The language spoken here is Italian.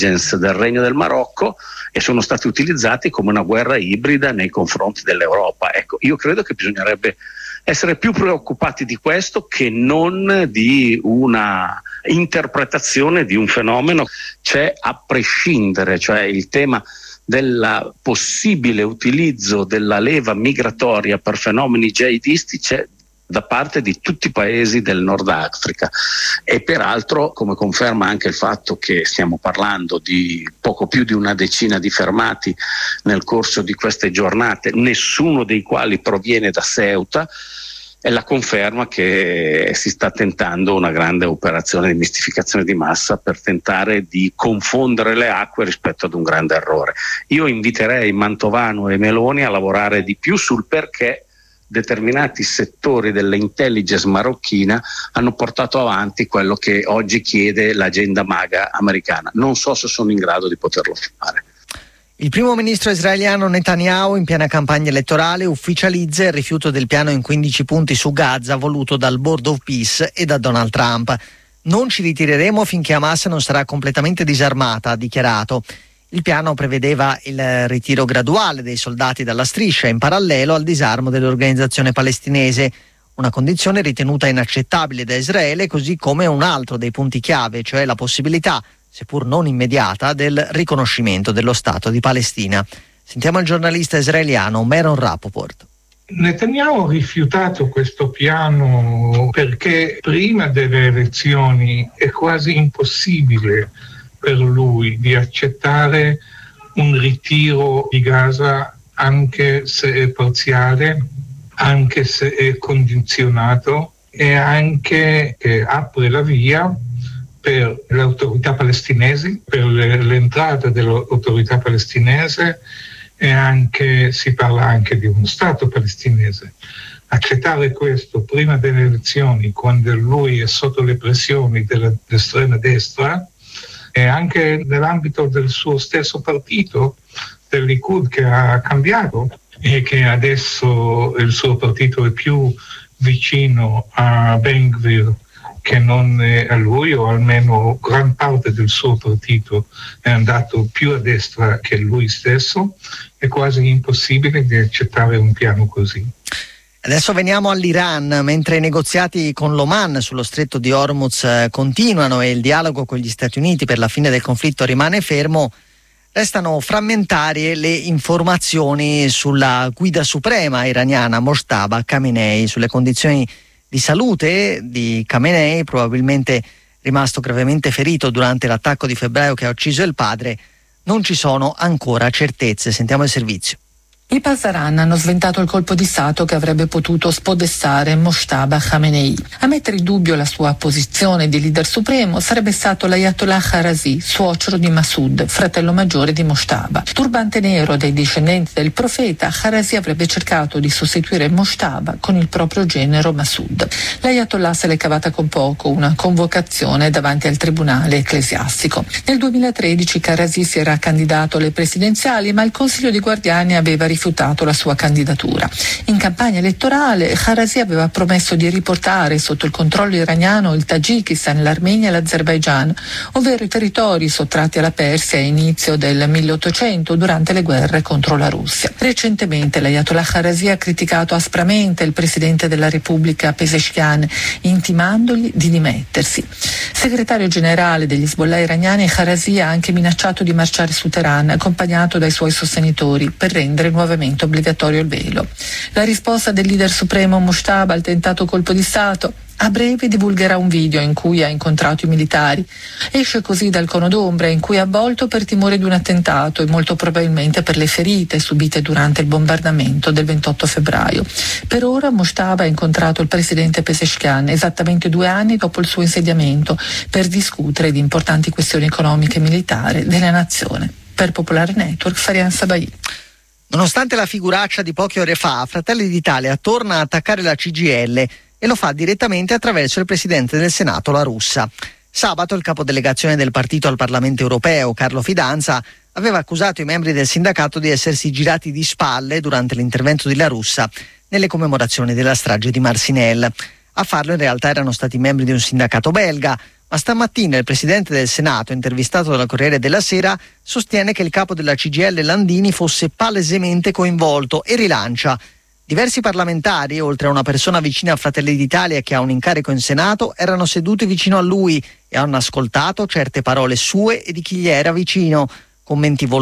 del Regno del Marocco e sono stati utilizzati come una guerra ibrida nei confronti dell'Europa. Ecco, io credo che bisognerebbe essere più preoccupati di questo che non di una interpretazione di un fenomeno. C'è a prescindere, cioè il tema del possibile utilizzo della leva migratoria per fenomeni jihadisti c'è da parte di tutti i paesi del Nord Africa e peraltro, come conferma anche il fatto che stiamo parlando di poco più di una decina di fermati nel corso di queste giornate, nessuno dei quali proviene da Ceuta, è la conferma che si sta tentando una grande operazione di mistificazione di massa per tentare di confondere le acque rispetto ad un grande errore. Io inviterei Mantovano e Meloni a lavorare di più sul perché determinati settori dell'intelligence marocchina hanno portato avanti quello che oggi chiede l'agenda MAGA americana. Non so se sono in grado di poterlo fare. Il primo ministro israeliano Netanyahu, in piena campagna elettorale, ufficializza il rifiuto del piano in 15 punti su Gaza voluto dal Board of Peace e da Donald Trump. Non ci ritireremo finché Hamas non sarà completamente disarmata, ha dichiarato. Il piano prevedeva il ritiro graduale dei soldati dalla striscia in parallelo al disarmo dell'organizzazione palestinese, una condizione ritenuta inaccettabile da Israele, così come un altro dei punti chiave, cioè la possibilità, seppur non immediata, del riconoscimento dello Stato di Palestina. Sentiamo il giornalista israeliano Meron Rapoport. Netanyahu ha rifiutato questo piano perché prima delle elezioni è quasi impossibile per lui di accettare un ritiro di Gaza, anche se è parziale, anche se è condizionato e anche che apre la via per le autorità palestinesi, per l'entrata dell'autorità palestinese e anche si parla anche di uno Stato palestinese. Accettare questo prima delle elezioni, quando lui è sotto le pressioni dell'estrema destra, e anche nell'ambito del suo stesso partito, del Likud, che ha cambiato e che adesso il suo partito è più vicino a Ben Gvir che non a lui, o almeno gran parte del suo partito è andato più a destra che lui stesso, è quasi impossibile di accettare un piano così. Adesso veniamo all'Iran. Mentre i negoziati con l'Oman sullo stretto di Hormuz continuano e il dialogo con gli Stati Uniti per la fine del conflitto rimane fermo, restano frammentarie le informazioni sulla guida suprema iraniana Mojtaba Khamenei, sulle condizioni di salute di Khamenei, probabilmente rimasto gravemente ferito durante l'attacco di febbraio che ha ucciso il padre. Non ci sono ancora certezze. Sentiamo il servizio. I Pasaran hanno sventato il colpo di Stato che avrebbe potuto spodestare Mojtaba Khamenei. A mettere in dubbio la sua posizione di leader supremo sarebbe stato l'Ayatollah Kharasi, suocero di Massoud, fratello maggiore di Mojtaba. Turbante nero dei discendenti del profeta, Kharasi avrebbe cercato di sostituire Mojtaba con il proprio genero Massoud. L'Ayatollah se l'è cavata con poco, una convocazione davanti al tribunale ecclesiastico. Nel 2013 Kharasi si era candidato alle presidenziali, ma il Consiglio di Guardiani aveva rifiutato la sua candidatura. In campagna elettorale Kharasi aveva promesso di riportare sotto il controllo iraniano il Tagikistan, l'Armenia e l'Azerbaigian, ovvero i territori sottratti alla Persia a inizio del 1800 durante le guerre contro la Russia. Recentemente l'Ayatollah Kharasi ha criticato aspramente il presidente della Repubblica Pezeshkian, intimandogli di dimettersi. Segretario generale degli Hezbollah iraniani, Kharasi ha anche minacciato di marciare su Teheran accompagnato dai suoi sostenitori per rendere nuovamente obbligatorio il velo. La risposta del leader supremo Mojtaba al tentato colpo di Stato: a breve divulgherà un video in cui ha incontrato i militari. Esce così dal cono d'ombra in cui è avvolto per timore di un attentato e molto probabilmente per le ferite subite durante il bombardamento del 28 febbraio. Per ora Mojtaba ha incontrato il presidente Pezeshkian esattamente 2 anni dopo il suo insediamento per discutere di importanti questioni economiche e militari della nazione. Per Popolare Network, Farian Sabai. Nonostante la figuraccia di poche ore fa, Fratelli d'Italia torna a attaccare la CGIL e lo fa direttamente attraverso il presidente del Senato, La Russa. Sabato il capodelegazione del partito al Parlamento europeo, Carlo Fidanza, aveva accusato i membri del sindacato di essersi girati di spalle durante l'intervento di La Russa nelle commemorazioni della strage di Marcinelle. A farlo in realtà erano stati membri di un sindacato belga, Ma stamattina il presidente del Senato, intervistato dal Corriere della Sera, sostiene che il capo della CGIL Landini fosse palesemente coinvolto e rilancia: diversi parlamentari, oltre a una persona vicina a Fratelli d'Italia che ha un incarico in Senato, erano seduti vicino a lui e hanno ascoltato certe parole sue e di chi gli era vicino. Commenti